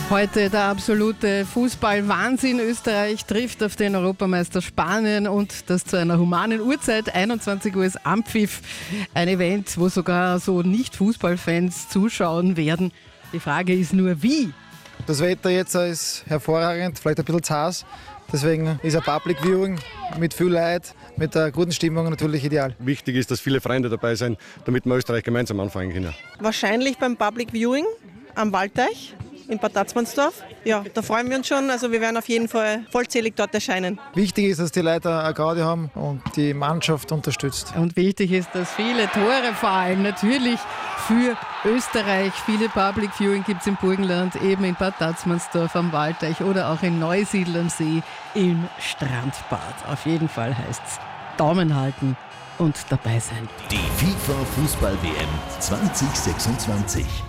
Heute der absolute Fußball-Wahnsinn. Österreich trifft auf den Europameister Spanien und das zu einer humanen Uhrzeit. 21 Uhr ist Anpfiff. Ein Event, wo sogar so Nicht-Fußballfans zuschauen werden. Die Frage ist nur, wie? Das Wetter jetzt ist hervorragend, vielleicht ein bisschen zu heiß. Deswegen ist ein Public Viewing mit viel Leid, mit einer guten Stimmung natürlich ideal. Wichtig ist, dass viele Freunde dabei sind, damit wir Österreich gemeinsam anfangen können. Wahrscheinlich beim Public Viewing am Waldteich in Bad Tatzmannsdorf. Ja, da freuen wir uns schon. Also wir werden auf jeden Fall vollzählig dort erscheinen. Wichtig ist, dass die Leute eine Gaudi haben und die Mannschaft unterstützt. Und wichtig ist, dass viele Tore fallen. Natürlich für Österreich. Viele Public Viewing gibt es im Burgenland, eben in Bad Tatzmannsdorf am Waldteich oder auch in Neusiedl am See im Strandbad. Auf jeden Fall heißt es Daumen halten und dabei sein. Die FIFA Fußball-WM 2026.